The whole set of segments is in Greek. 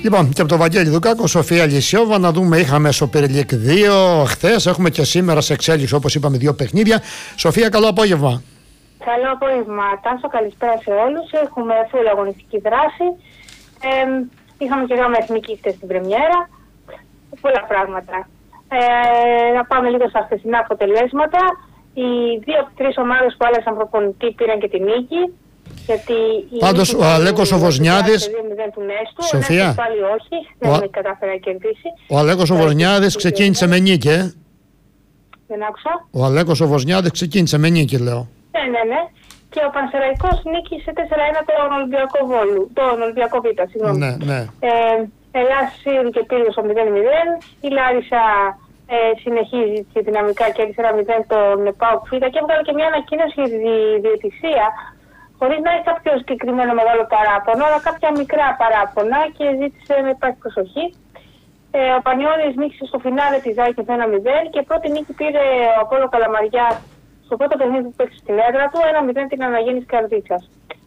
Λοιπόν, και από το Βαγγέλη Δουκάκο, Σοφία Λυσιόβα, να δούμε, είχαμε Super League 2 χθες, έχουμε και σήμερα σε εξέλιξη, όπως είπαμε, 2 παιχνίδια. Σοφία, καλό απόγευμα. Καλό απόγευμα, Τάσο, καλησπέρα σε όλους. Έχουμε full αγωνιστική δράση. Είχαμε και γάμα εθνική χθες στην πρεμιέρα. Πολλά πράγματα. Να πάμε λίγο στα χθεσινά αποτελέσματα. Οι 2 από 3 ομάδες που άλλαξαν προπονητή πήραν και τη νίκη. Πάντως ο Αλέκος ο Βοσνιάδης, Σοφία, πάλι όχι, δεν κατάφερε να κερδίσει. Ο Αλέκος ο Βοσνιάδης ξεκίνησε με νίκη, Δεν άκουσα. Ο Αλέκος ο Βοσνιάδης ξεκίνησε με νίκη, λέω. Ναι. Και ο Πανσεραϊκός νίκησε 4-1 τον Ολυμπιακό Β, συγγνώμη. Ναι. Ελλάς και Πύργος 0-0. Η Λάρισα συνεχίζει και δυναμικά και 4-0 τον ΠΑΟΚ Β και έβγαλε και μια ανακοίνωση για τη διαιτησία, χωρίς να έχει κάποιο συγκεκριμένο μεγάλο παράπονο, αλλά κάποια μικρά παράπονα και ζήτησε να υπάρχει προσοχή. Ο Πανιώνης νίκησε στο φινάλε τη Ζάκη 1-0 και πρώτη νίκη πήρε ο Απόλλων Καλαμαριάς στο πρώτο παιχνίδι που παίξει στην έδρα του, 1-0 την αναγέννηση Καρδίτσας.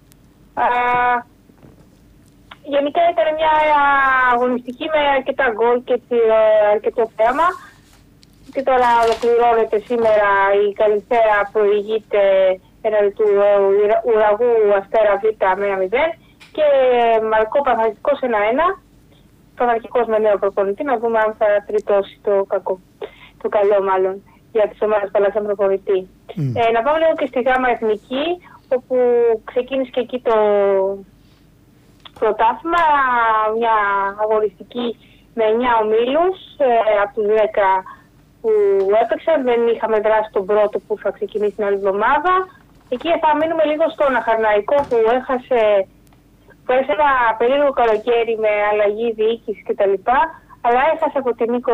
Γενικά ήταν μια αγωνιστική με αρκετά γκολ και αρκετό θέαμα. Και τώρα ολοκληρώνεται σήμερα η Καλυθέα, προηγείται έναντι του Ουραγού Αστέρα Β με 1-0 και Μαρκό Παναθηναϊκός 1-1. Παναθηναϊκός με νέο προπονητή, να δούμε αν θα τριτώσει το καλό μάλλον για τις ομάδες που αλλάξαν προπονητή. Να πάμε λίγο και στη Γάμα Εθνική, όπου ξεκίνησε και εκεί το πρωτάθλημα, μια αγωνιστική με 9 ομίλους από τους 10 που έπαιξαν. Δεν είχαμε δράσει τον πρώτο που θα ξεκινήσει την άλλη εβδομάδα. Εκεί θα μείνουμε λίγο στον Αχαρναϊκό που έχασε ένα περίεργο καλοκαίρι με αλλαγή διοίκηση κτλ. Αλλά έχασε από την Νίκο